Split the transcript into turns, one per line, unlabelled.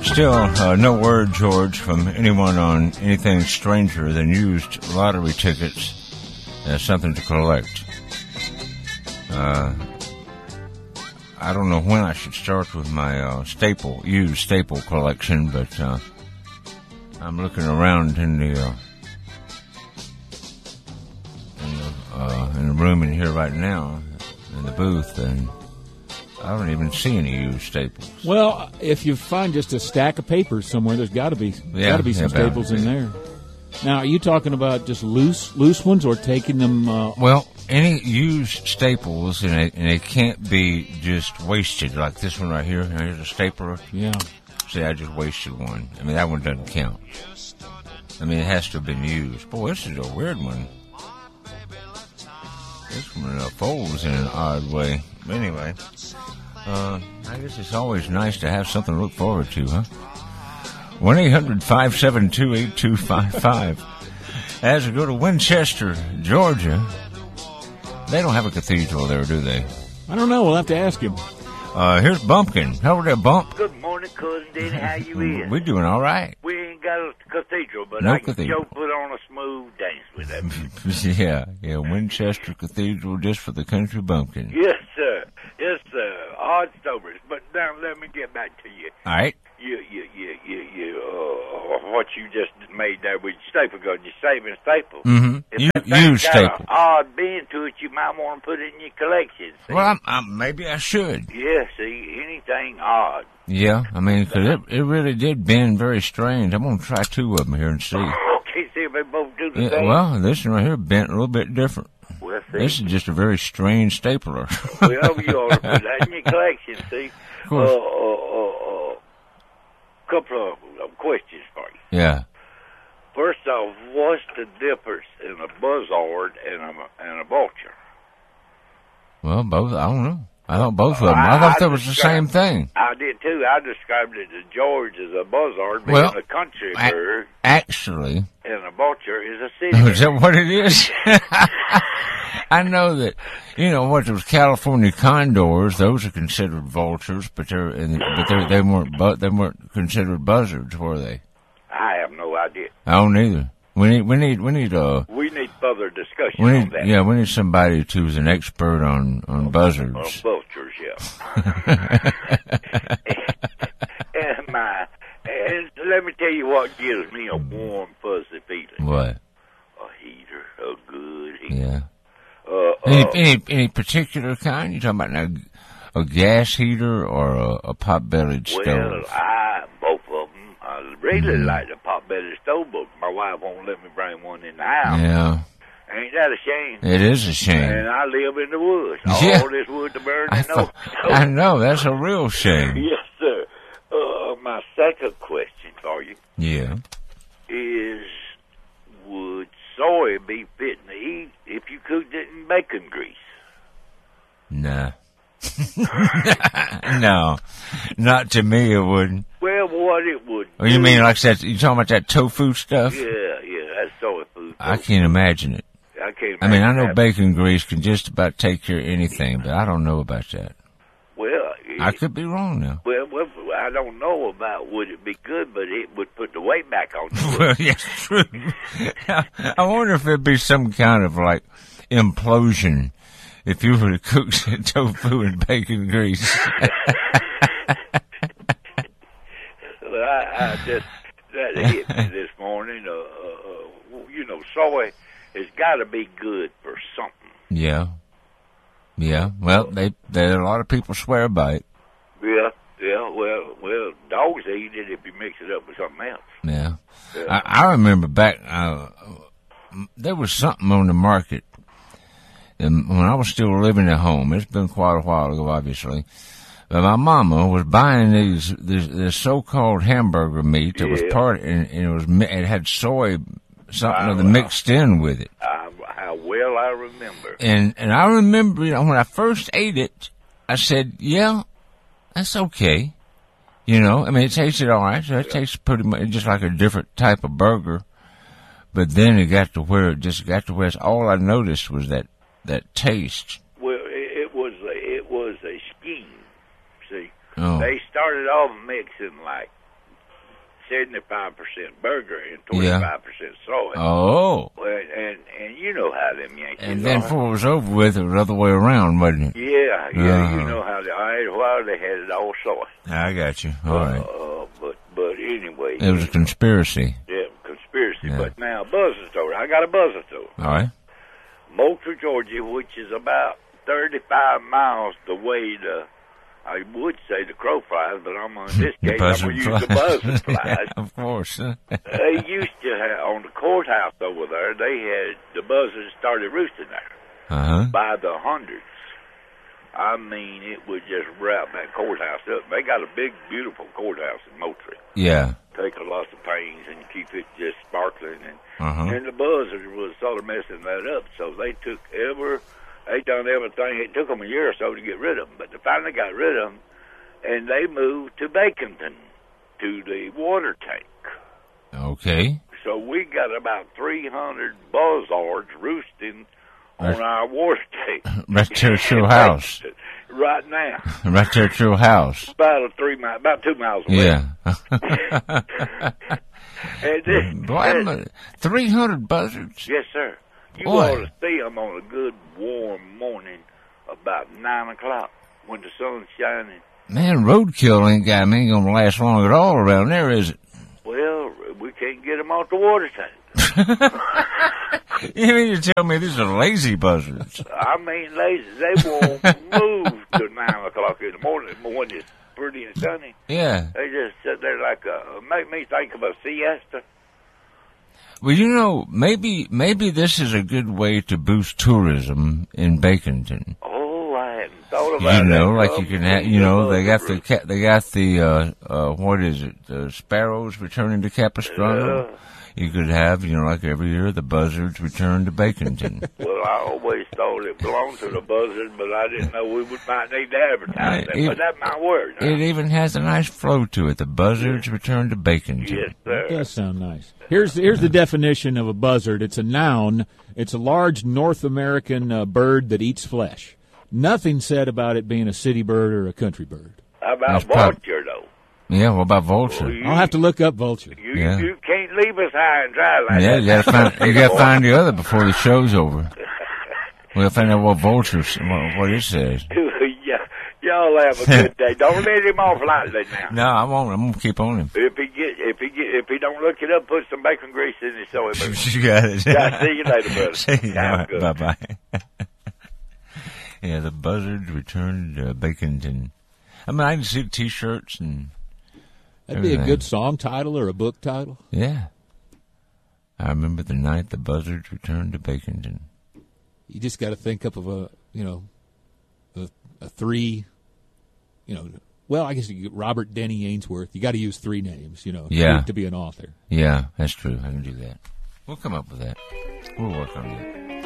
Still, no word, George, from anyone on anything stranger than used lottery tickets as something to collect. I don't know when I should start with my used staple collection, but I'm looking around in the room in here right now, in the booth, and I don't even see any used staples.
Well, if you find just a stack of papers somewhere, there's got to be some staples in there. Now, are you talking about just loose ones, or taking them?
Well, any used staples, and they can't be just wasted, like this one right here. Here's a stapler.
Yeah.
See, I just wasted one. I mean, that one doesn't count. I mean, it has to have been used. Boy, this is a weird one. This one folds in an odd way. But anyway, I guess it's always nice to have something to look forward to, huh? 1-800-572-8255. As we go to Winchester, Georgia, they don't have a cathedral there, do they?
I don't know. We'll have to ask him.
Here's Bumpkin. Hello there, Bump.
Good morning, Cousin Danny. How you is?
We're doing all right.
We ain't got a cathedral, but
No
I can
cathedral.
sure put on a smooth dance with that.
Yeah, Winchester Cathedral just for the country bumpkin.
Yes, sir. Yes, sir. Odd stories. But now let me get back to you.
All right.
What you just made there with staple gun, you're saving staples.
Mm-hmm. Use staples.
Odd bend to it, you might want to put it in your collection. See?
Well, maybe I should.
Yeah, see, anything odd.
Yeah, I mean, because it really did bend very strange. I'm going to try two of them here and see.
Okay, see if they both do the same.
Well, this one right here bent a little bit different.
Well, see.
This is just a very strange stapler.
Well, you ought to put that in your collection, see.
Of course.
Couple of questions for you.
Yeah.
First off, what's the difference in a buzzard and a vulture?
Well, both, I don't know. I thought both of them. I thought that was the same thing.
I did too. I described it to George as a buzzard being a country bird.
Actually.
And a vulture is a city
Is that what it is? I know that, those California condors, those are considered vultures, but they weren't considered buzzards, were they?
I have no idea.
I don't either. We need
further discussion on that.
Yeah, we need somebody who's an expert on buzzards.
On vultures, yeah. and let me tell you what gives me a warm, fuzzy feeling.
What?
A heater, a good heater.
Yeah. Any particular kind? You talking about a gas heater or a pot-bellied stove?
Well, both of them. I really like the pot-bellied stove, but my wife won't let me bring one in the house.
Yeah.
Ain't that a shame?
It is a shame.
And I live in the woods.
Yeah.
All this wood to burn.
I know. That's a real shame.
Yes, sir. My second question for you.
Yeah.
Is would soy be fitting to eat if you cooked it in bacon grease?
Nah. No. Not to me it wouldn't.
Well, what it would
Oh, you mean like that? You talking about that tofu stuff?
Yeah, that's soy food.
I can't imagine it. I mean, I know bacon grease can just about take care of anything, but I don't know about that.
Well,
I could be wrong now.
Well, I don't know about would it be good, but it would put the weight back on you.
Well, yes, true. I wonder if there'd be some kind of like implosion if you were to cook tofu in bacon grease.
That hit me this morning. Soy has got to be good for something.
Yeah. Well, there a lot of people swear by it.
Yeah. Well, dogs eat it if you mix it up with something else.
Yeah. I remember back, there was something on the market when I was still living at home. It's been quite a while ago, obviously. But my mama was buying this so-called hamburger meat that was it had soy something mixed in with it.
How well I remember.
And I remember, when I first ate it, I said, yeah, that's okay. It tasted all right. So it tastes pretty much just like a different type of burger. But then it got to where all I noticed was that taste.
Well, it was a scheme. See,
Oh.
They started off mixing like 75% burger and 25% soy.
Oh.
And you know how them Yankees
And then before it was over with, it was the other way around, wasn't it?
Yeah, you know how they had it all soy.
I got you. All right.
But anyway.
It was a conspiracy.
Yeah, conspiracy. Yeah. But now, buzzer story. I got a buzzer story.
All right.
Moultrie, Georgia, which is about 35 miles the way to, I would say the crow flies, but in this case, I'm going to use the buzzard flies.
Yeah, of course.
They used to have, on the courthouse over there, they had, the buzzards started roosting there by the hundreds. I mean, it would just wrap that courthouse up. They got a big, beautiful courthouse in Moultrie.
Yeah.
Take a lot of pains and keep it just sparkling. And the buzzards was sort of messing that up, so they done everything. It took them a year or so to get rid of them, but they finally got rid of them, and they moved to Baconton, to the water tank.
Okay.
So we got about 300 buzzards roosting on our water tank.
Right there at your house.
Right now.
Right there at your house.
About 2 miles away.
Yeah.
and
300 buzzards?
Yes, sir. You ought to see them on a good warm morning about 9 o'clock when the sun's shining.
Man, roadkill ain't going to last long at all around there, is it?
Well, we can't get them off the water tank.
You mean to tell me these are lazy buzzards?
I mean lazy. They won't move till 9 o'clock in the morning when it's pretty and sunny.
Yeah.
They just sit there like make me think of a siesta.
Well, you know, maybe this is a good way to boost tourism in Baconton.
Oh, I hadn't thought about it.
You know, like you can have, you know, they got the what is it? The sparrows returning to Capistrano. You could have, you know, like every year, the buzzards return to Baconton.
Well, I always thought it belonged to the buzzards, but I didn't know we might need to advertise that. But that's my word.
It even has a nice flow to it. The buzzards return to Baconton.
Yes, sir.
That does sound nice. Here's the definition of a buzzard. It's a noun. It's a large North American bird that eats flesh. Nothing said about it being a city bird or a country bird.
How about vulture, though?
Yeah, what about vulture?
I'll have to look up vulture.
You can't leave us high and dry like that.
You gotta find the other before the show's over. We'll find out what vulture, what it says.
Y'all have a good day. Don't let him off lightly now.
No, I won't. I'm gonna keep on him.
If he don't look it up, put some bacon grease in his soy.
You got it.
See you later, brother.
See you. Bye bye. Yeah, the buzzards returned to Baconton. I mean, I can see the T-shirts and.
That'd be a good song title or a book title.
Yeah. I remember the night the buzzards returned to Baconton.
You just got to think up of a three, well, I guess you get Robert Denny Ainsworth. You got to use three names, to be an author.
Yeah, that's true. I can do that. We'll come up with that. We'll work on that.